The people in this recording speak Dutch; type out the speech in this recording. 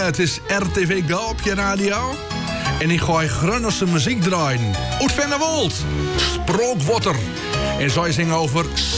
het is RTV Go op je radio. En ik ga Grunnelse muziek draaien. Uit Vennewold, Sprookwater. En zij zingen over